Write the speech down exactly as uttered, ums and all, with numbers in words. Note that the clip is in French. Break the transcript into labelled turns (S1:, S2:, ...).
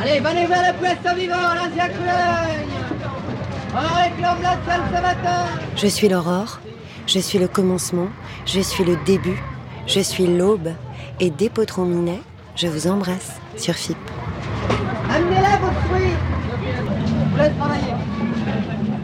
S1: Allez, venez vers le puesto vivant, l'ancien Coulogne. On réclame la salle ce matin.
S2: Je suis l'aurore, je suis le commencement, je suis le début, je suis l'aube. Et dès Potron Minet, je vous embrasse sur F I P.
S1: Amenez-la vos fruits. Je vous laisse travailler.